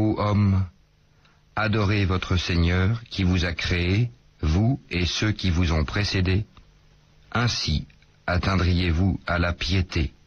ô hommes, adorez votre Seigneur qui vous a créé, vous et ceux qui vous ont précédés. Ainsi atteindriez-vous à la piété.